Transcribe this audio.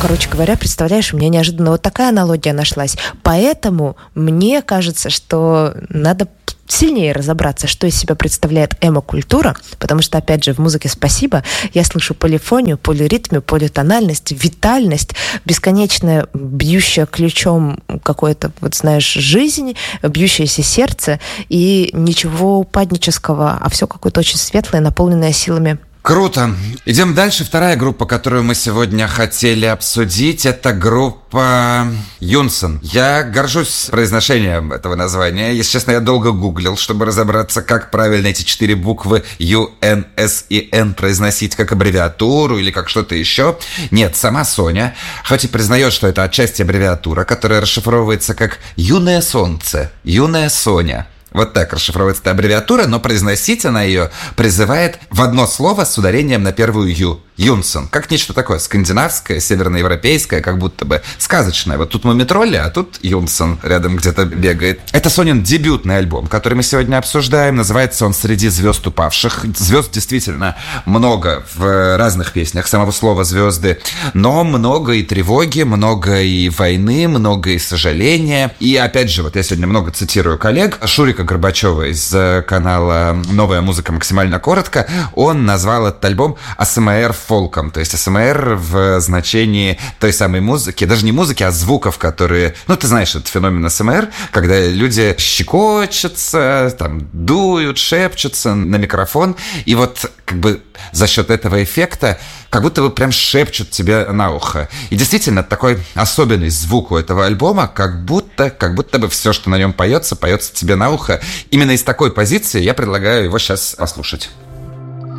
Короче говоря, представляешь, у меня неожиданно вот такая аналогия нашлась. Поэтому мне кажется, что надо сильнее разобраться, что из себя представляет эмо-культура, потому что, опять же, в музыке «Спасибо» я слышу полифонию, полиритмию, политональность, витальность, бесконечное бьющее ключом какое-то, вот знаешь, жизнь, бьющееся сердце и ничего упаднического, а все какое-то очень светлое, наполненное силами. Круто. Идем дальше. Вторая группа, которую мы сегодня хотели обсудить, это группа Юнсон. Я горжусь произношением этого названия. Если честно, я долго гуглил, чтобы разобраться, как правильно эти 4 буквы U-N-S и N произносить, как аббревиатуру или как что-то еще. Нет, сама Соня, хоть и признает, что это отчасти аббревиатура, которая расшифровывается как «Юное солнце», «Юная Соня». Вот так расшифровывается эта аббревиатура, но произносить она ее призывает в одно слово с ударением на первую «ю». Юнсон. Как нечто такое скандинавское, северноевропейское, как будто бы сказочное. Вот тут Мумитролли, а тут Юнсон рядом где-то бегает. Это Сонин дебютный альбом, который мы сегодня обсуждаем. Называется он «Среди звезд упавших». Звезд действительно много в разных песнях самого слова «звезды», но много и тревоги, много и войны, много и сожаления. И опять же, вот я сегодня много цитирую коллег. Шурика Горбачева из канала «Новая музыка максимально коротко», он назвал этот альбом «АСМР фолком», то есть АСМР в значении той самой музыки, даже не музыки, а звуков, которые... Ну, ты знаешь, это феномен АСМР, когда люди щекочутся, там, дуют, шепчутся на микрофон, и вот как бы за счет этого эффекта как будто бы прям шепчут тебе на ухо. И действительно, такой особенный звук у этого альбома, как будто бы все, что на нем поется тебе на ухо. Именно из такой позиции я предлагаю его сейчас послушать.